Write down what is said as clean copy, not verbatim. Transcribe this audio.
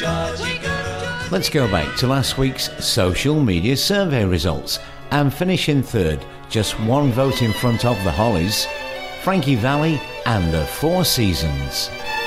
Let's go back to last week's social media survey results and finish in third, just one vote in front of the Hollies, Frankie Valli and the Four Seasons.